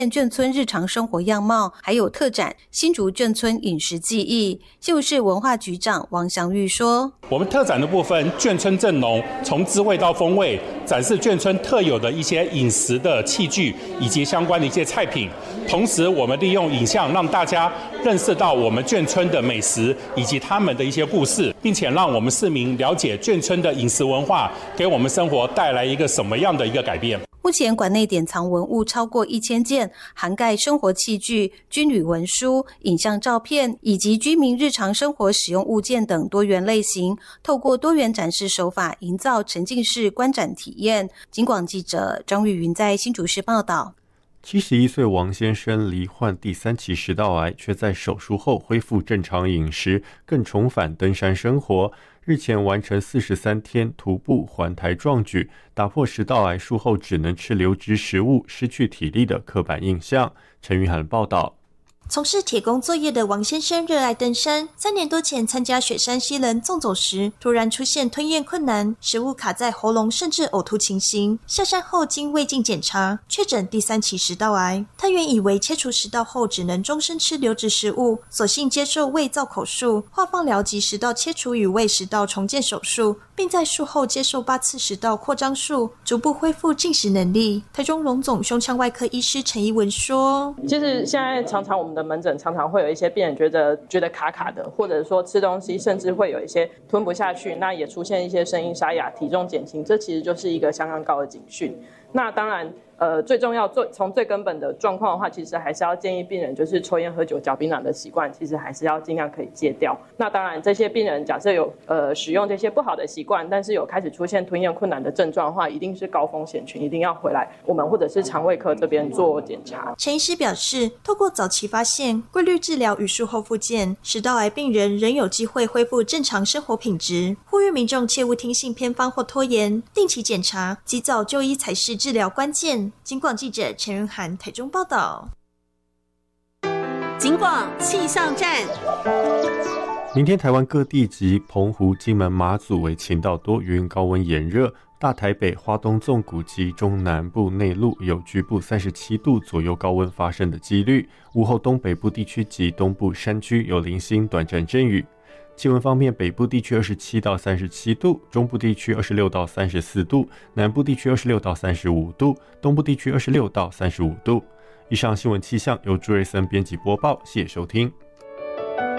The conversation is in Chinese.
眷村日常生活样貌，还有特展新竹眷村饮食记忆。新竹市文化局长王祥玉说， 我们特展的部分眷村正浓，从滋味到风味，展示眷村特有的一些饮食的器具以及相关的一些菜品，同时我们利用影像让大家认识到我们眷村的美食以及他们的一些故事，并且让我们市民了解眷村的饮食文化给我们生活带来一个什么样的一个改变。 目前馆内典藏文物超过1000件，涵盖生活器具、军旅文书、影像照片以及居民日常生活使用物件等多元类型，透过多元展示手法营造沉浸式观展体验。警广记者张玉云在新竹市报道。 71岁王先生罹患第3期食道癌，却在手术后恢复正常饮食，更重返登山生活。日前完成43天徒步环台壮举，打破食道癌术后只能吃流质食物、失去体力的刻板印象。陈玉涵报道。 从事铁工作业的王先生热爱登山，3年多前参加雪山西人纵走时，突然出现吞咽困难，食物卡在喉咙甚至呕吐情形。下山后经胃镜检查，确诊第3期食道癌。他原以为切除食道后只能终身吃流质食物，索性接受胃造口术、化放疗及食道切除与胃食道重建手术，并在术后接受8次食道扩张术，逐步恢复进食能力。台中荣总胸腔外科医师陈怡文说， 其实现在常常我们的门诊常常会有一些病人觉得卡卡的，或者说吃东西甚至会有一些吞不下去，那也出现一些声音沙哑、体重减轻，这其实就是一个相当高的警讯。那当然最重要从最根本的状况的话，其实还是要建议病人就是抽烟喝酒嚼槟榔的习惯，其实还是要尽量可以戒掉。那当然这些病人假设有使用这些不好的习惯，但是有开始出现吞咽困难的症状的话，一定是高风险群，一定要回来我们或者是肠胃科这边做检查。 陈医师表示，透过早期发现、规律治疗与术后复健，食道癌病人仍有机会恢复正常生活品质，呼吁民众切勿听信偏方或拖延，定期检查，及早就医才是治疗关键。警广记者陈仁涵台中报道。 警广气象站。 明天台湾各地及澎湖、金门、马祖为晴到多云，高温炎热。大台北、花东纵谷及中南部内陆有局部37度左右高温发生的几率。午后东北部地区及东部山区有零星短暂阵雨。气温方面，北部地区27到37度，中部地区26到34度，南部地区26到35度，东部地区26到35度。以上新闻气象由朱瑞森编辑播报，谢谢收听。